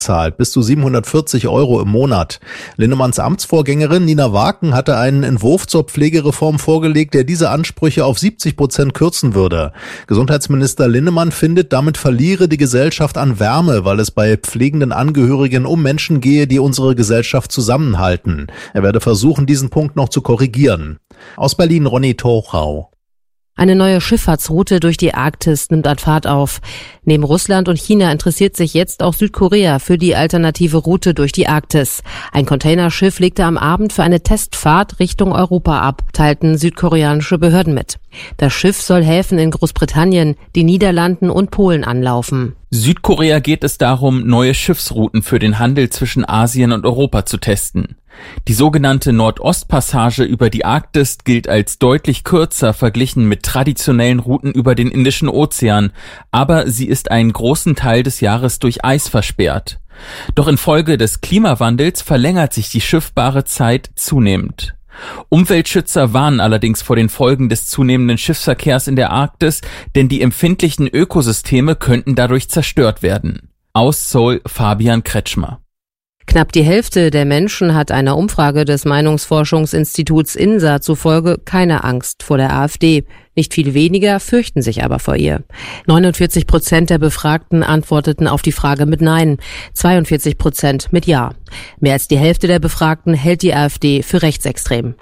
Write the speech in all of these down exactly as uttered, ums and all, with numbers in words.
zahlt, bis zu siebenhundertvierzig Euro im Monat. Linnemanns Amtsvorgängerin Nina Waken hatte einen Entwurf zur Pflegereform vorgelegt, der diese Ansprüche auf siebzig Prozent kürzen würde. Gesundheitsminister Linnemann findet, damit verliere die Gesellschaft an Wärme, weil es bei pflegenden Angehörigen um Menschen gehe, die unsere Gesellschaft zusammenhalten. Er werde versuchen, diesen Punkt noch zu korrigieren. Aus Berlin Ronny Tochau. Eine neue Schifffahrtsroute durch die Arktis nimmt an Fahrt auf. Neben Russland und China interessiert sich jetzt auch Südkorea für die alternative Route durch die Arktis. Ein Containerschiff legte am Abend für eine Testfahrt Richtung Europa ab, teilten südkoreanische Behörden mit. Das Schiff soll Häfen in Großbritannien, den Niederlanden und Polen anlaufen. Südkorea geht es darum, neue Schiffsrouten für den Handel zwischen Asien und Europa zu testen. Die sogenannte Nordostpassage über die Arktis gilt als deutlich kürzer verglichen mit traditionellen Routen über den Indischen Ozean, aber sie ist einen großen Teil des Jahres durch Eis versperrt. Doch infolge des Klimawandels verlängert sich die schiffbare Zeit zunehmend. Umweltschützer warnen allerdings vor den Folgen des zunehmenden Schiffsverkehrs in der Arktis, denn die empfindlichen Ökosysteme könnten dadurch zerstört werden. Aus Seoul Fabian Kretschmer. Knapp die Hälfte der Menschen hat einer Umfrage des Meinungsforschungsinstituts I N S A zufolge keine Angst vor der AfD. Nicht viel weniger fürchten sich aber vor ihr. neunundvierzig Prozent der Befragten antworteten auf die Frage mit Nein, zweiundvierzig Prozent mit Ja. Mehr als die Hälfte der Befragten hält die AfD für rechtsextrem.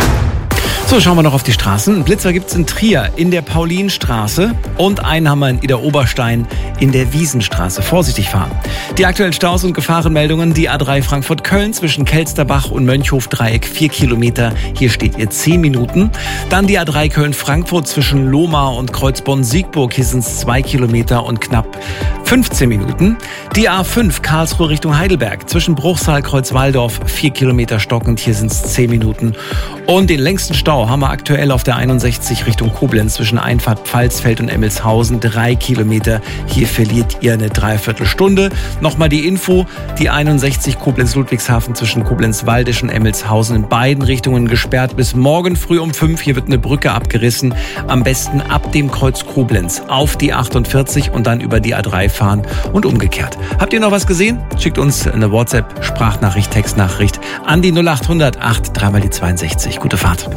So, schauen wir noch auf die Straßen. Einen Blitzer gibt's in Trier in der Paulinstraße und einen haben wir in Idar-Oberstein in der Wiesenstraße. Vorsichtig fahren. Die aktuellen Staus und Gefahrenmeldungen, die A drei Frankfurt-Köln zwischen Kelsterbach und Mönchhof-Dreieck vier Kilometer. Hier steht ihr zehn Minuten. Dann die A drei Köln-Frankfurt zwischen Lohmar und Kreuzbonn-Siegburg. Hier sind's zwei Kilometer und knapp fünfzehn Minuten. Die A fünf Karlsruhe Richtung Heidelberg zwischen Bruchsal-Kreuzwaldorf vier Kilometer stockend. Hier sind's zehn Minuten. Und den längsten Stau haben wir aktuell auf der einundsechzig Richtung Koblenz zwischen Einfahrt Pfalzfeld und Emmelshausen. Drei Kilometer. Hier verliert ihr eine Dreiviertelstunde. Nochmal die Info. Die einundsechzig Koblenz-Ludwigshafen zwischen Koblenz-Waldisch und Emmelshausen in beiden Richtungen gesperrt bis morgen früh um fünf. Hier wird eine Brücke abgerissen. Am besten ab dem Kreuz Koblenz auf die achtundvierzig und dann über die A drei fahren und umgekehrt. Habt ihr noch was gesehen? Schickt uns eine WhatsApp, Sprachnachricht, Textnachricht an die null achthundert acht drei mal die zweiundsechzig. Gute Fahrt.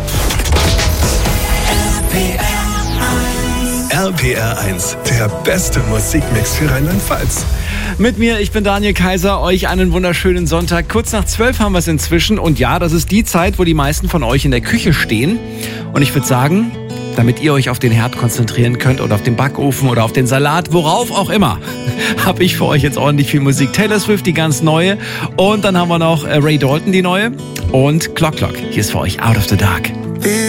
R P R eins, der beste Musikmix für Rheinland-Pfalz. Mit mir, ich bin Daniel Kaiser, euch einen wunderschönen Sonntag. Kurz nach zwölf haben wir es inzwischen und ja, das ist die Zeit, wo die meisten von euch in der Küche stehen. Und ich würde sagen, damit ihr euch auf den Herd konzentrieren könnt oder auf den Backofen oder auf den Salat, worauf auch immer, habe ich für euch jetzt ordentlich viel Musik. Taylor Swift, die ganz neue, und dann haben wir noch Ray Dalton, die neue, und Clock Clock. Hier ist für euch Out of the Dark.